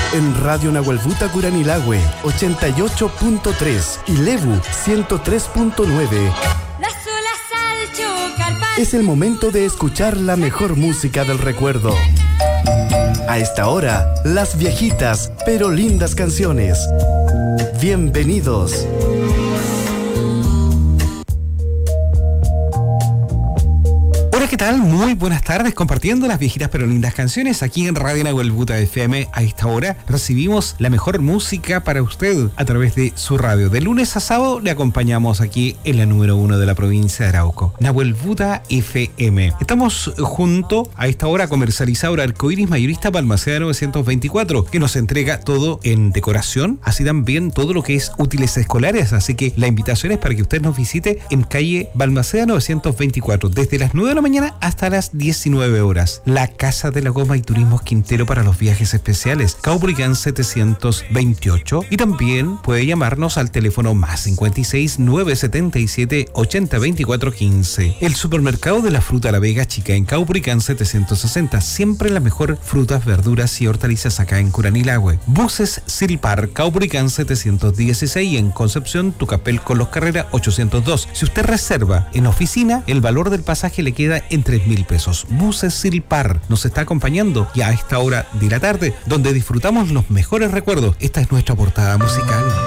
En Radio Nahuelbuta Curanilahue 88.3 y Lebu 103.9. Es el momento de escuchar la mejor música del recuerdo. A esta hora, las viejitas pero lindas canciones. Bienvenidos. Hola, ¿qué tal? Muy buenas tardes, compartiendo las viejitas pero lindas canciones aquí en Radio Nahuelbuta FM. A esta hora recibimos la mejor música para usted a través de su radio. De lunes a sábado le acompañamos aquí en la número 1 de la provincia de Arauco, Nahuelbuta FM. Estamos junto a esta hora comercializadora Arcoiris Mayorista Balmaceda 924, que nos entrega todo en decoración, así también todo lo que es útiles escolares. Así que la invitación es para que usted nos visite en calle Balmaceda 924, desde las 9 de la mañana hasta las 19 horas. La Casa de la Goma y Turismos Quintero para los viajes especiales, Caupolicán 728. Y también puede llamarnos al teléfono más 56 977 80 24 15. El supermercado de la fruta La Vega Chica en Caupolicán 760. Siempre la mejor frutas, verduras y hortalizas acá en Curanilahue. Buses Silpar, Caupolicán 716 y en Concepción Tucapel con los Carreras 802. Si usted reserva en oficina, el valor del pasaje le queda en 3.000 pesos. Buses Silpar nos está acompañando ya a esta hora de la tarde, donde disfrutamos los mejores recuerdos. Esta es nuestra portada musical.